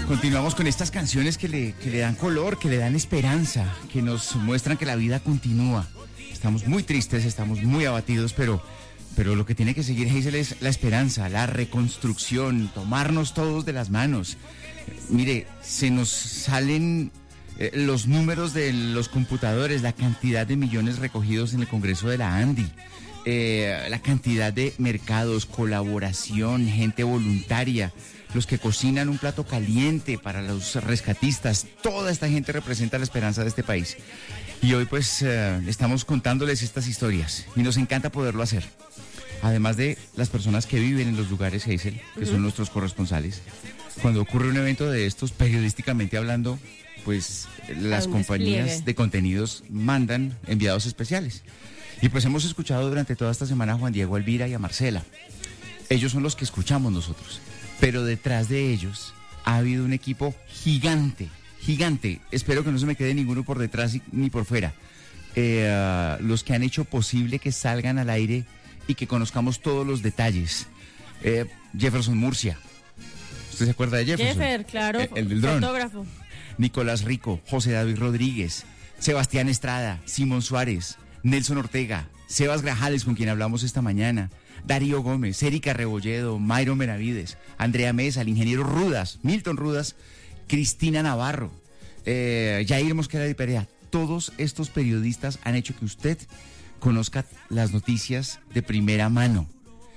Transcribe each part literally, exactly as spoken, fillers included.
Continuamos con estas canciones que le, que le dan color, que le dan esperanza, que nos muestran que la vida continúa. Estamos muy tristes, estamos muy abatidos, pero, pero lo que tiene que seguir, Hazel, es la esperanza, la reconstrucción, tomarnos todos de las manos. Mire, se nos salen eh, los números de los computadores, la cantidad de millones recogidos en el Congreso de la ANDI, eh, la cantidad de mercados, colaboración, gente voluntaria, los que cocinan un plato caliente para los rescatistas. Toda esta gente representa la esperanza de este país. Y hoy pues eh, estamos contándoles estas historias y nos encanta poderlo hacer. Además de las personas que viven en los lugares, Hazel, que uh-huh. son nuestros corresponsales. Cuando ocurre un evento de estos, periodísticamente hablando, pues las compañías despliegue de contenidos mandan enviados especiales. Y pues hemos escuchado durante toda esta semana a Juan Diego, a Elvira y a Marcela. Ellos son los que escuchamos nosotros. Pero detrás de ellos ha habido un equipo gigante, gigante. Espero que no se me quede ninguno por detrás ni por fuera. Eh, uh, los que han hecho posible que salgan al aire y que conozcamos todos los detalles. Eh, Jefferson Murcia. ¿Usted se acuerda de Jefferson? Jeffer, claro, el, el del dron. Fotógrafo. Nicolás Rico, José David Rodríguez, Sebastián Estrada, Simón Suárez, Nelson Ortega, Sebas Grajales, con quien hablamos esta mañana, Darío Gómez, Erika Rebolledo, Mayro Benavides, Andrea Mesa, el ingeniero Rudas, Milton Rudas, Cristina Navarro, eh, Jair Mosquera de Perea. Todos estos periodistas han hecho que usted conozca las noticias de primera mano.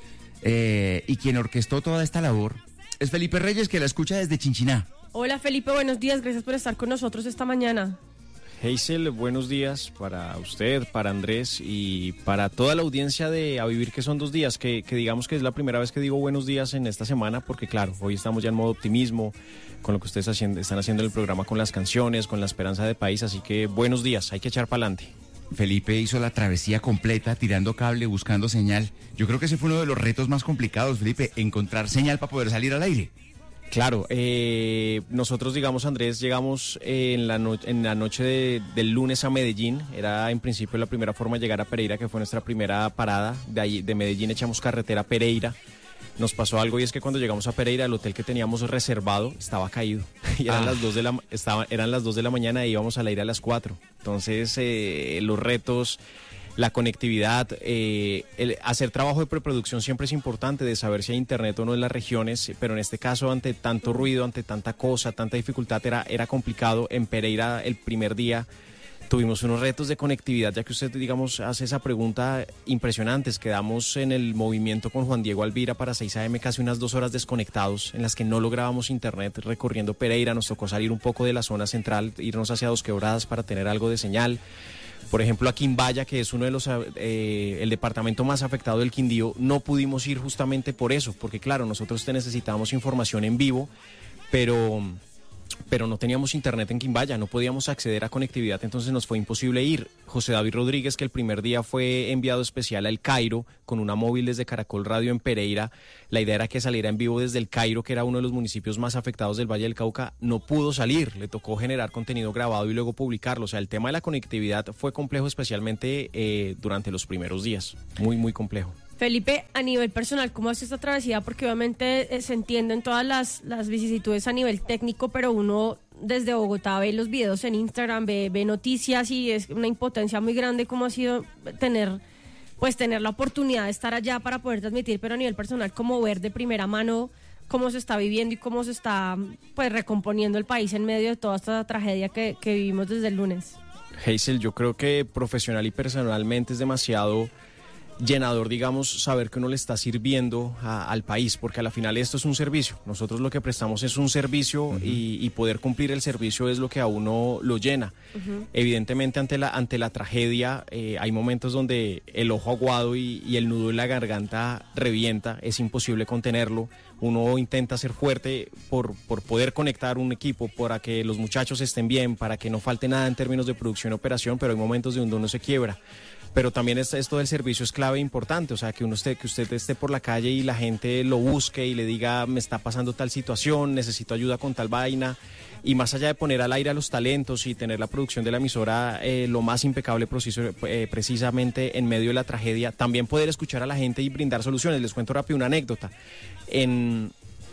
Eh, y quien orquestó toda esta labor es Felipe Reyes, que la escucha desde Chinchiná. Hola Felipe, buenos días, gracias por estar con nosotros esta mañana. Hazel, buenos días para usted, para Andrés y para toda la audiencia de A Vivir, que son dos días, que, que digamos que es la primera vez que digo buenos días en esta semana, porque claro, hoy estamos ya en modo optimismo, con lo que ustedes haciendo, están haciendo en el programa, con las canciones, con la esperanza de país, así que buenos días, hay que echar para adelante. Felipe hizo la travesía completa, tirando cable, buscando señal. Yo creo que ese fue uno de los retos más complicados, Felipe, encontrar señal para poder salir al aire. Claro, eh, nosotros, digamos, Andrés, llegamos eh, en, la no- en la noche de, del lunes a Medellín. Era en principio la primera forma de llegar a Pereira, que fue nuestra primera parada. De ahí, de Medellín echamos carretera a Pereira. Nos pasó algo y es que cuando llegamos a Pereira, el hotel que teníamos reservado estaba caído. Y eran, ah. las, dos de la, estaba, eran las dos de la mañana y íbamos a la ir a las cuatro. Entonces, eh, los retos, la conectividad, eh, el hacer trabajo de preproducción siempre es importante, de saber si hay internet o no en las regiones, pero en este caso, ante tanto ruido, ante tanta cosa, tanta dificultad, era, era complicado. En Pereira, el primer día, tuvimos unos retos de conectividad, ya que usted, digamos, hace esa pregunta impresionantes. Quedamos en el movimiento con Juan Diego Alvira para seis a eme, casi unas dos horas desconectados, en las que no lográbamos internet recorriendo Pereira. Nos tocó salir un poco de la zona central, irnos hacia Dos Quebradas para tener algo de señal. Por ejemplo, a Quimbaya, que es uno de los, eh, el departamento más afectado del Quindío, no pudimos ir justamente por eso, porque claro, nosotros necesitábamos información en vivo, pero... pero no teníamos internet en Quimbaya, no podíamos acceder a conectividad, entonces nos fue imposible ir. José David Rodríguez, que el primer día fue enviado especial al Cairo con una móvil desde Caracol Radio en Pereira, la idea era que saliera en vivo desde el Cairo, que era uno de los municipios más afectados del Valle del Cauca, no pudo salir, le tocó generar contenido grabado y luego publicarlo. O sea, el tema de la conectividad fue complejo, especialmente eh, durante los primeros días, muy, muy complejo. Felipe, a nivel personal, ¿cómo hace esta travesía? Porque obviamente eh, se entienden todas las, las vicisitudes a nivel técnico, pero uno desde Bogotá ve los videos en Instagram, ve, ve noticias y es una impotencia muy grande cómo ha sido tener, pues tener la oportunidad de estar allá para poder transmitir, pero a nivel personal, como ver de primera mano cómo se está viviendo y cómo se está pues recomponiendo el país en medio de toda esta tragedia que, que vivimos desde el lunes. Hazel, yo creo que profesional y personalmente es demasiado llenador, digamos, saber que uno le está sirviendo a, al país, porque a la final esto es un servicio. Nosotros lo que prestamos es un servicio uh-huh. y, y poder cumplir el servicio es lo que a uno lo llena. Uh-huh. Evidentemente, ante la, ante la tragedia, eh, hay momentos donde el ojo aguado y, y el nudo en la garganta revienta, es imposible contenerlo. Uno intenta ser fuerte por, por poder conectar un equipo, para que los muchachos estén bien, para que no falte nada en términos de producción y operación, pero hay momentos donde uno se quiebra. Pero también esto del servicio es clave e importante, o sea, que uno esté, que usted esté por la calle y la gente lo busque y le diga, me está pasando tal situación, necesito ayuda con tal vaina, y más allá de poner al aire a los talentos y tener la producción de la emisora eh, lo más impecable preciso, eh, precisamente en medio de la tragedia, también poder escuchar a la gente y brindar soluciones. Les cuento rápido una anécdota. En...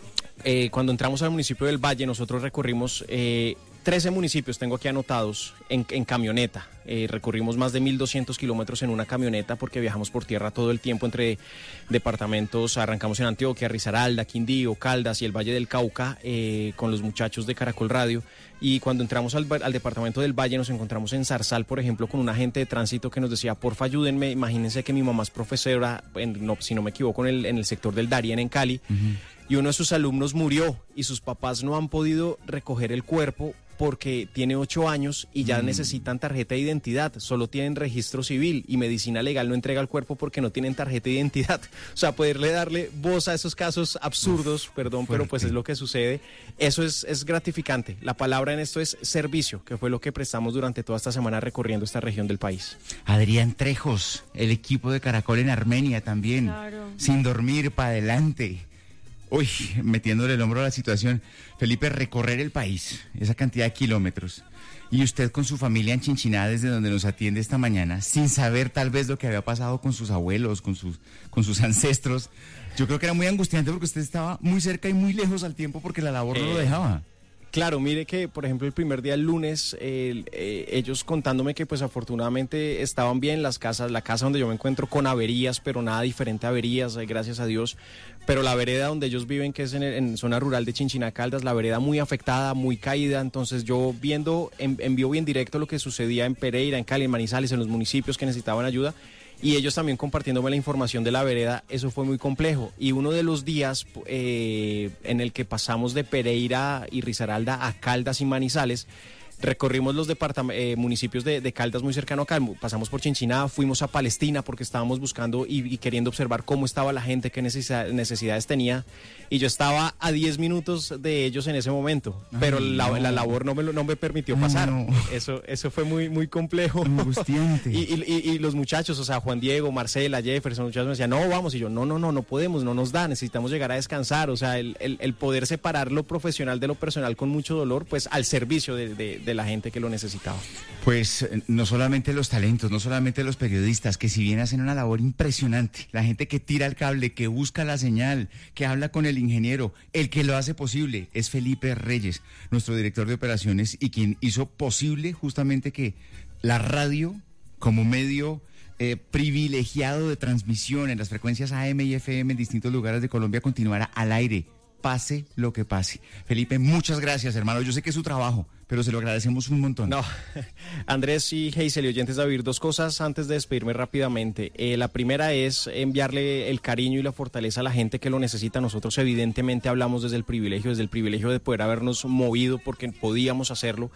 eh, cuando entramos al municipio del Valle, nosotros recorrimos eh, trece municipios, tengo aquí anotados, en, en camioneta. Eh, recorrimos más de mil doscientos kilómetros en una camioneta porque viajamos por tierra todo el tiempo entre departamentos. Arrancamos en Antioquia, Risaralda, Quindío, Caldas y el Valle del Cauca eh, con los muchachos de Caracol Radio. Y cuando entramos al, al departamento del Valle nos encontramos en Zarzal, por ejemplo, con un agente de tránsito que nos decía, porfa, ayúdenme, imagínense que mi mamá es profesora, en, no, si no me equivoco, en el, en el sector del Darién en Cali, uh-huh. y uno de sus alumnos murió y sus papás no han podido recoger el cuerpo porque tiene ocho años y ya mm. necesitan tarjeta de identidad, solo tienen registro civil y medicina legal no entrega el cuerpo porque no tienen tarjeta de identidad. O sea, poderle darle voz a esos casos absurdos, Uf, perdón, fuerte. Pero pues es lo que sucede. Eso es, es gratificante. La palabra en esto es servicio, que fue lo que prestamos durante toda esta semana recorriendo esta región del país. Adrián Trejos, el equipo de Caracol en Armenia también, claro. Sin dormir, para adelante. Uy, metiéndole el hombro a la situación. Felipe, recorrer el país, esa cantidad de kilómetros, y usted con su familia en Chinchiná, desde donde nos atiende esta mañana, sin saber tal vez lo que había pasado con sus abuelos, con sus, con sus ancestros. Yo creo que era muy angustiante porque usted estaba muy cerca y muy lejos al tiempo porque la labor eh... no lo dejaba. Claro, mire que, por ejemplo, el primer día, el lunes, eh, eh, ellos contándome que, pues, afortunadamente estaban bien las casas, la casa donde yo me encuentro con averías, pero nada diferente a averías, eh, gracias a Dios. Pero la vereda donde ellos viven, que es en, el, en zona rural de Chinchiná Caldas, la vereda muy afectada, muy caída. Entonces yo viendo en, en vivo y en directo lo que sucedía en Pereira, en Cali, en Manizales, en los municipios que necesitaban ayuda, y ellos también compartiéndome la información de la vereda, eso fue muy complejo. Y uno de los días eh, en el que pasamos de Pereira y Risaralda a Caldas y Manizales, recorrimos los eh, municipios de, de Caldas muy cercano acá, pasamos por Chinchiná, fuimos a Palestina porque estábamos buscando y, y queriendo observar cómo estaba la gente, qué necesidad, necesidades tenía, y yo estaba a diez minutos de ellos en ese momento, Ay, pero la, no. la labor no me, no me permitió pasar. No. Eso, eso fue muy, muy complejo. Angustiante. y, y, y, y los muchachos, o sea, Juan Diego, Marcela, Jefferson, los muchachos me decían, no, vamos, y yo, no, no, no, no podemos, no nos da, necesitamos llegar a descansar, o sea, el, el, el poder separar lo profesional de lo personal con mucho dolor, pues al servicio de, de de la gente que lo necesitaba. Pues no solamente los talentos, no solamente los periodistas, que si bien hacen una labor impresionante, la gente que tira el cable, que busca la señal, que habla con el ingeniero, el que lo hace posible es Felipe Reyes, nuestro director de operaciones y quien hizo posible justamente que la radio como medio eh, privilegiado de transmisión en las frecuencias A M y F M en distintos lugares de Colombia continuara al aire, pase lo que pase. Felipe, muchas gracias, hermano. Yo sé que es su trabajo, pero se lo agradecemos un montón. No, Andrés y Hazel y oyentes de Avir, dos cosas antes de despedirme rápidamente. Eh, la primera es enviarle el cariño y la fortaleza a la gente que lo necesita. Nosotros evidentemente hablamos desde el privilegio, desde el privilegio de poder habernos movido porque podíamos hacerlo.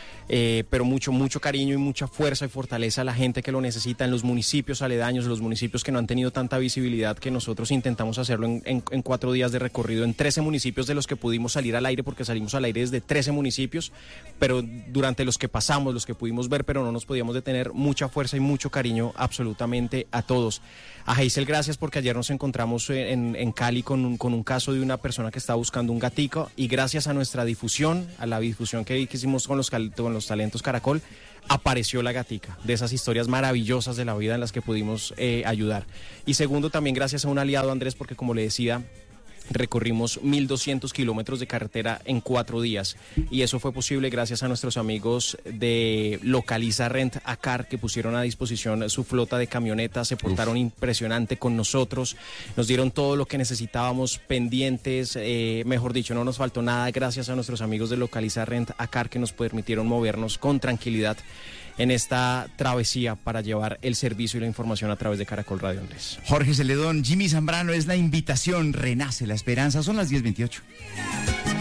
Eh, pero mucho, mucho cariño y mucha fuerza y fortaleza a la gente que lo necesita en los municipios aledaños, los municipios que no han tenido tanta visibilidad, que nosotros intentamos hacerlo en, en, en cuatro días de recorrido en trece municipios de los que pudimos salir al aire, porque salimos al aire desde trece municipios, pero durante los que pasamos, los que pudimos ver, pero no nos podíamos detener, mucha fuerza y mucho cariño absolutamente a todos. A Hazel, gracias, porque ayer nos encontramos en, en Cali con un, con un caso de una persona que estaba buscando un gatico, y gracias a nuestra difusión, a la difusión que, que hicimos con los, con los talentos Caracol, apareció la gatica, de esas historias maravillosas de la vida en las que pudimos eh, ayudar. Y segundo, también gracias a un aliado, Andrés, porque como le decía, recorrimos mil doscientos kilómetros de carretera en cuatro días, y eso fue posible gracias a nuestros amigos de Localiza Rent a Car, que pusieron a disposición su flota de camionetas, se portaron Uf. impresionante con nosotros, nos dieron todo lo que necesitábamos, pendientes, eh, mejor dicho, no nos faltó nada, gracias a nuestros amigos de Localiza Rent a Car, que nos permitieron movernos con tranquilidad en esta travesía para llevar el servicio y la información a través de Caracol Radio, Andrés. Jorge Celedón, Jimmy Zambrano, es la invitación, renace la esperanza, son las diez veintiocho.